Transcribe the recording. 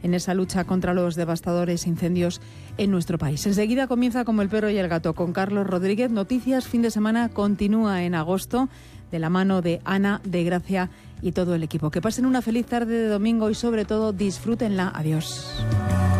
en esa lucha contra los devastadores incendios en nuestro país. Enseguida comienza Como el perro y el gato con Carlos Rodríguez. Noticias fin de semana continúa en agosto de la mano de Ana, de Gracia y todo el equipo. Que pasen una feliz tarde de domingo y sobre todo disfrútenla. Adiós.